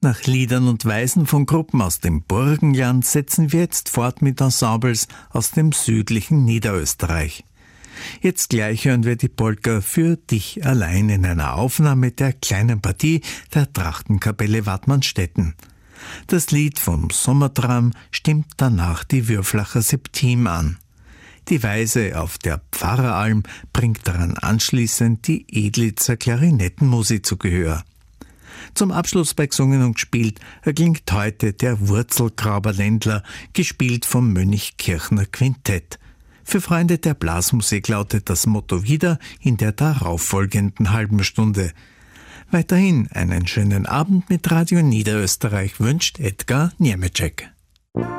Nach Liedern und Weisen von Gruppen aus dem Burgenland setzen wir jetzt fort mit Ensembles aus dem südlichen Niederösterreich. Jetzt gleich hören wir die Polka Für dich allein in einer Aufnahme der kleinen Partie der Trachtenkapelle Wattmannstetten. Das Lied vom Sommertram stimmt danach die Würflacher Septim an. Die Weise auf der Pfarreralm bringt daran anschließend die Edlitzer Klarinettenmusik zu Gehör. Zum Abschluss bei Gesungen und gespielt erklingt heute der Wurzelgraberländler, gespielt vom Mönchkirchner Quintett. Für Freunde der Blasmusik lautet das Motto wieder in der darauffolgenden halben Stunde. Weiterhin einen schönen Abend mit Radio Niederösterreich wünscht Edgar Niemetschek.